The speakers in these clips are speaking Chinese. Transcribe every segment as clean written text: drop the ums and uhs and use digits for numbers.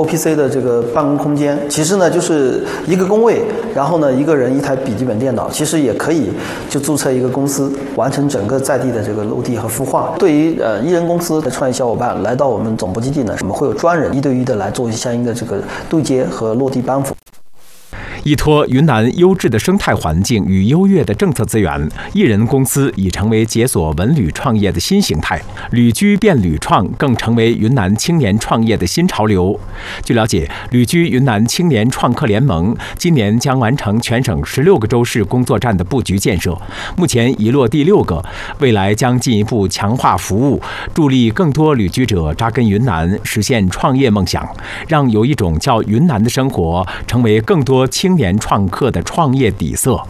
OPC 的这个办公空间，其实呢就是一个工位，然后呢一个人一台笔记本电脑，其实也可以就注册一个公司，完成整个在地的这个落地和孵化。对于艺人公司的创业小伙伴来到我们总部基地呢，我们会有专人一对一的来做相应的这个对接和落地帮扶。 依托云南优质的生态环境与优越的政策资源，艺人公司已成为解锁文旅创业的新形态，旅居变旅创更成为云南青年创业的新潮流。据了解，旅居云南青年创客联盟今年将完成全省16个州市工作站的布局建设，目前已落地6个，未来将进一步强化服务，助力更多旅居者扎根云南，实现创业梦想，让有一种叫云南的生活成为更多青年创客的创业底色。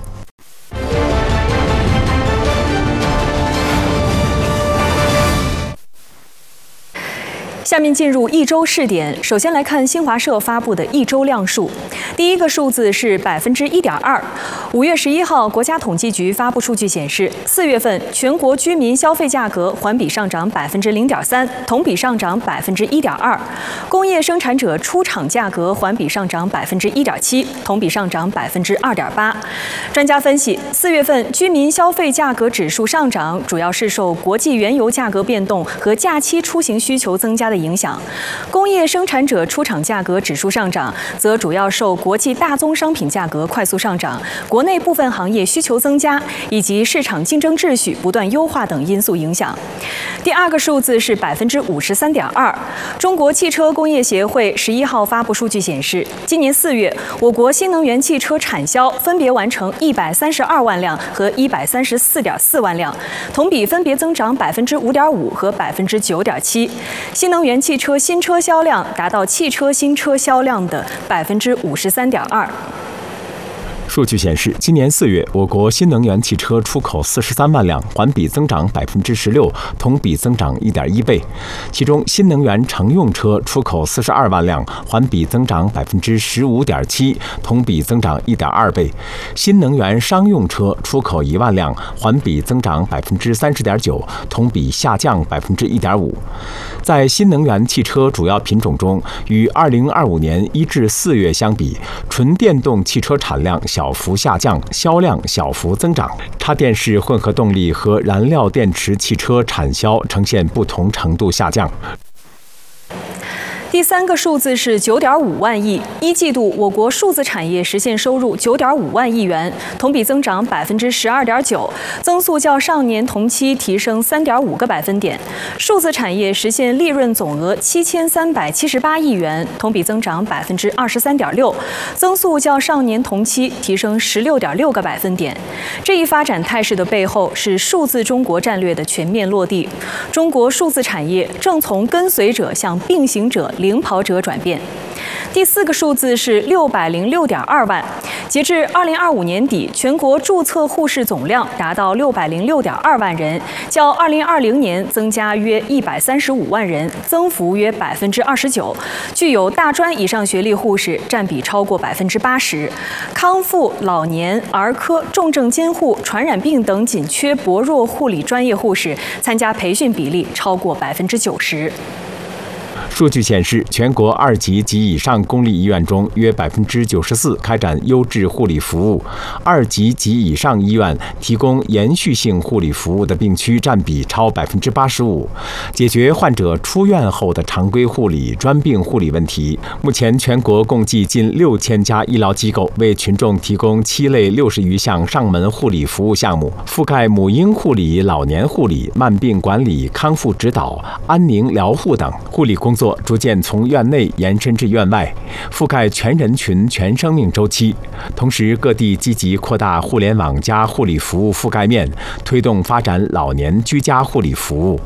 下面进入一周试点，首先来看新华社发布的一周量数。第一个数字是1.2%。5月11号，国家统计局发布数据显示，4月份全国居民消费价格环比上涨0.3%，同比上涨1.2%。工业生产者出厂价格环比上涨1.7%，同比上涨2.8%。专家分析，4月份居民消费价格指数上涨，主要是受国际原油价格变动和假期出行需求增加的影响。工业生产者出厂价格指数上涨，则主要受国际大宗商品价格快速上涨、国内部分行业需求增加以及市场竞争秩序不断优化等因素影响。第二个数字是53.2%。中国汽车工业协会11号发布数据显示，今年4月，我国新能源汽车产销分别完成132万辆和134.4万辆，同比分别增长5.5%和9.7%。新能源汽车新车销量达到汽车新车销量的53.2%。 数据显示，今年4月，我国新能源汽车出口43万辆，环比增长16%，同比增长1.1倍。其中，新能源乘用车出口42万辆，环比增长15.7%，同比增长1.2倍。新能源商用车出口1万辆，环比增长30.9%，同比下降1.5%。在新能源汽车主要品种中，与2025年1至4月相比，纯电动汽车产量小幅下降，销量小幅增长。插电式混合动力和燃料电池汽车产销呈现不同程度下降。 第三个数字是9.5万亿，一季度我国数字产业实现收入9.5万亿元，同比增长12.9%，增速较上年同期提升3.5个百分点。数字产业实现利润总额7378亿元，同比增长23.6%，增速较上年同期提升16.6个百分点。这一发展态势的背后是数字中国战略的全面落地，中国数字产业正从跟随者向并行者、领跑者转变。第四个数字是606.2万，截至2025年底，全国注册护士总量达到606.2万人，较2020年增加约135万人，增幅约29%。具有大专以上学历护士占比超过80%，康复、老年、儿科、重症监护、传染病等紧缺薄弱护理专业护士参加培训比例超过90%。 数据显示，全国2级及以上公立医院中，约94%开展优质护理服务；2级及以上医院提供延续性护理服务的病区占比超85%，解决患者出院后的常规护理、专病护理问题。目前，全国共计近6000家医疗机构为群众提供7类60余项上门护理服务项目，覆盖母婴护理、老年护理、慢病管理、康复指导、安宁疗护等。护理工作逐渐从院内延伸至院外，覆盖全人群、全生命周期。同时，各地积极扩大互联网加护理服务覆盖面，推动发展老年居家护理服务。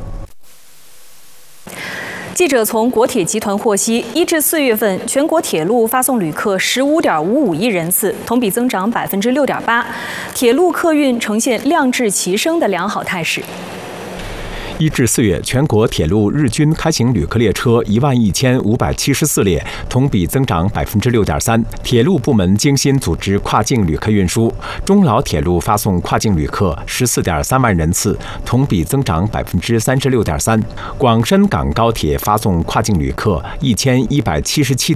记者从国铁集团获悉，1至4月份，全国铁路发送旅客15.55亿人次，同比增长6.8%，铁路客运呈现量质齐升的良好态势。 1至4月，全国铁路日均开行旅客列车11574列，同比增长6.3%。铁路部门精心组织跨境旅客运输，中老铁路发送跨境旅客14.3万人次，同比增长36.3%。广深港高铁发送跨境旅客1177